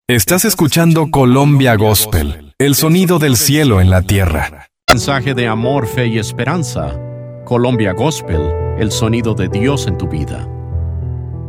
Estás escuchando Colombia Gospel, el sonido del cielo en la tierra. Mensaje de amor, fe y esperanza. Colombia Gospel, el sonido de Dios en tu vida.